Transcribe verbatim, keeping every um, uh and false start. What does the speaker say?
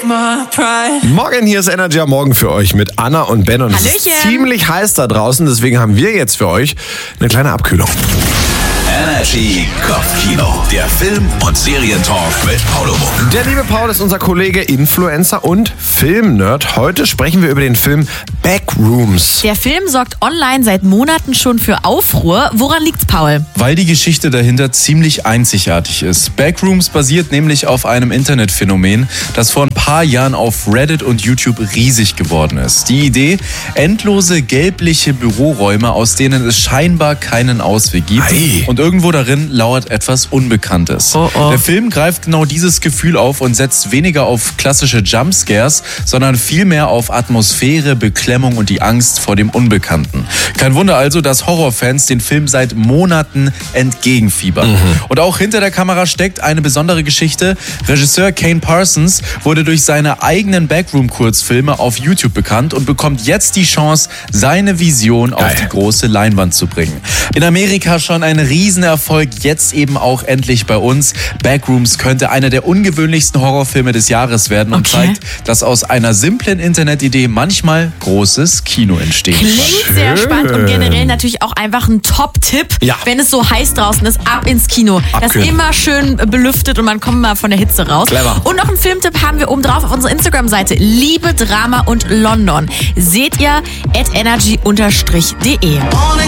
Morgen, hier ist Energy am Morgen für euch mit Anna und Ben. Und es ist ziemlich heiß da draußen, deswegen haben wir jetzt für euch eine kleine Abkühlung. Energy Kopfkino, der Film- und Serientalk mit Paulo Muck. Der liebe Paul ist unser Kollege, Influencer und Filmnerd. Heute sprechen wir über den Film Backrooms. Der Film sorgt online seit Monaten schon für Aufruhr. Woran liegt's, Paul? Weil die Geschichte dahinter ziemlich einzigartig ist. Backrooms basiert nämlich auf einem Internetphänomen, das vor ein paar Jahren auf Reddit und YouTube riesig geworden ist. Die Idee, endlose gelbliche Büroräume, aus denen es scheinbar keinen Ausweg gibt. Ei. Und irgendwo darin lauert etwas Unbekanntes. Oh, oh. Der Film greift genau dieses Gefühl auf und setzt weniger auf klassische Jumpscares, sondern vielmehr auf Atmosphäre, Beklemmung und die Angst vor dem Unbekannten. Kein Wunder also, dass Horrorfans den Film seit Monaten entgegenfiebern. Mhm. Und auch hinter der Kamera steckt eine besondere Geschichte. Regisseur Kane Parsons wurde durch seine eigenen Backroom-Kurzfilme auf YouTube bekannt und bekommt jetzt die Chance, seine Vision Geil. auf die große Leinwand zu bringen. In Amerika schon ein Riesenerfolg, jetzt eben auch endlich bei uns. Backrooms könnte einer der ungewöhnlichsten Horrorfilme des Jahres werden und Okay. zeigt, dass aus einer simplen Internetidee manchmal großes Kino entstehen kann. Klingt sehr spannend und generell natürlich auch einfach ein Top-Tipp, Ja. wenn es so heiß draußen ist, ab ins Kino. Das Abkühlen. ist immer schön belüftet und man kommt mal von der Hitze raus. Clever. Und noch einen Filmtipp haben wir oben drauf auf unserer Instagram-Seite. Liebe, Drama und London. Seht ihr at energy-de.